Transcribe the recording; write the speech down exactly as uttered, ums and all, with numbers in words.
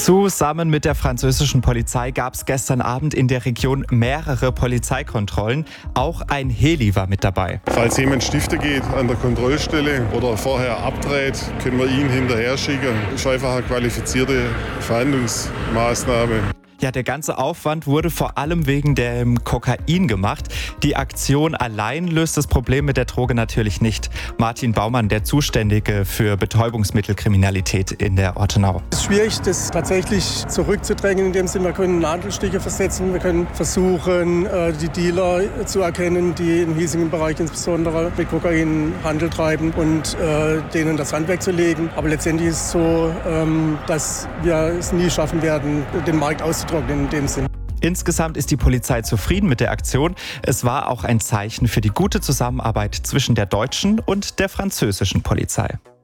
Zusammen mit der französischen Polizei gab es gestern Abend in der Region mehrere Polizeikontrollen. Auch ein Heli war mit dabei. Falls jemand Stifte geht an der Kontrollstelle oder vorher abdreht, können wir ihn hinterher schicken. Das ist einfach eine qualifizierte Verhandlungsmaßnahme. Ja, der ganze Aufwand wurde vor allem wegen dem Kokain gemacht. Die Aktion allein löst das Problem mit der Droge natürlich nicht. Martin Baumann, der Zuständige für Betäubungsmittelkriminalität in der Ortenau. Es ist schwierig, das tatsächlich zurückzudrängen, in dem Sinne, wir können Nadelstiche versetzen, wir können versuchen, die Dealer zu erkennen, die im hiesigen Bereich insbesondere mit Kokain Handel treiben und denen das Handwerk zu legen. Aber letztendlich ist es so, dass wir es nie schaffen werden, den Markt auszutrocknen in dem Sinn. Insgesamt ist die Polizei zufrieden mit der Aktion. Es war auch ein Zeichen für die gute Zusammenarbeit zwischen der deutschen und der französischen Polizei.